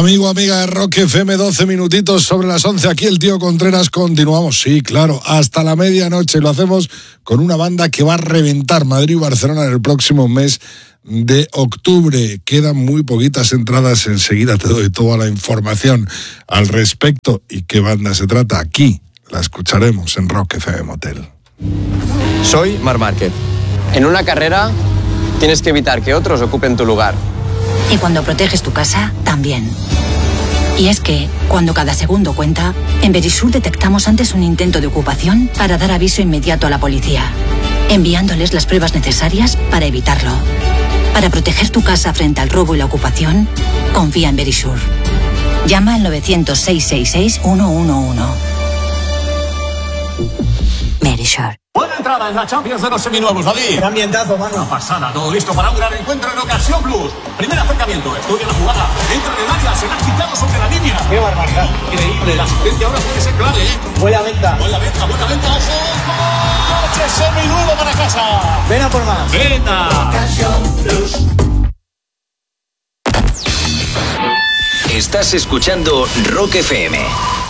Amigo, amiga de Rock FM, 12 minutitos sobre las 11. Aquí el tío Contreras. Continuamos, sí, claro, hasta la medianoche. Lo hacemos con una banda que va a reventar Madrid y Barcelona en el próximo mes de octubre. Quedan muy poquitas entradas. Enseguida te doy toda la información al respecto. ¿Y qué banda se trata? Aquí la escucharemos en Rock FM Motel. Soy Marc Márquez. En una carrera tienes que evitar que otros ocupen tu lugar. Y cuando proteges tu casa, también. Y es que, cuando cada segundo cuenta, en Verisur detectamos antes un intento de ocupación para dar aviso inmediato a la policía, enviándoles las pruebas necesarias para evitarlo. Para proteger tu casa frente al robo y la ocupación, confía en Verisur. Llama al 900-666-111. Verisur. Buena entrada en la Champions de los seminuevos, David. Qué ambientazo, mano. Una pasada, todo listo para un gran encuentro en Ocasión Plus. Primer acercamiento, estudia la jugada, entra en el área, se la ha quitado sobre la línea. Qué barbaridad. Increíble, la asistencia ahora puede ser clave, ¿eh? Buena venta. Buena venta, ojo. Coche seminuevo para casa. Ven a por más. Venta. Ocasión Plus. Estás escuchando Rock FM.